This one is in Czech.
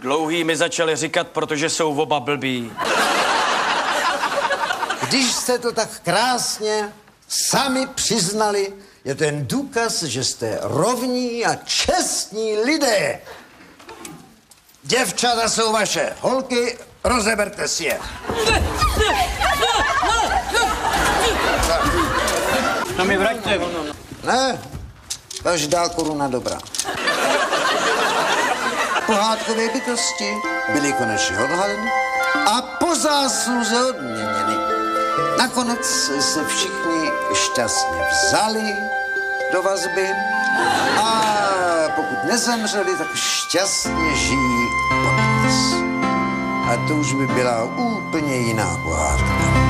Dlouhý mi začali říkat, protože jsou oba blbí. Když jste to tak krásně sami přiznali, je to jen důkaz, že jste rovní a čestní lidé. Děvčata jsou vaše, holky, rozeberte si je. No mi vraťte. Ne, každá koruna dobrá. Pohádkové bytosti byly konečně odhaleny a po zásluze odměněny. Nakonec se všichni šťastně vzali do vazby a pokud nezemřeli, tak šťastně žijí dodnes. A to už by byla úplně jiná pohádka.